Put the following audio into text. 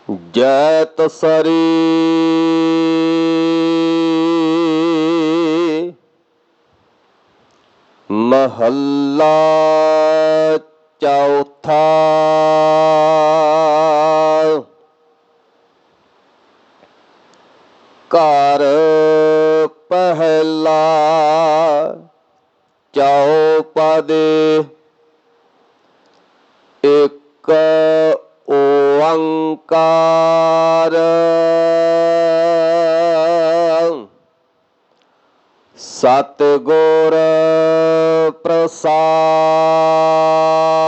ਜੈਤ ਸਰੀ ਮਹੱਲਾ ਚੌਥਾ। ਘਰ ਪਹਿਲਾ ਚੌਪਦੇ ਇੱਕ ਓੰਕਾਰ ਸਤਿਗੁਰ ਪ੍ਰਸਾਦਿ।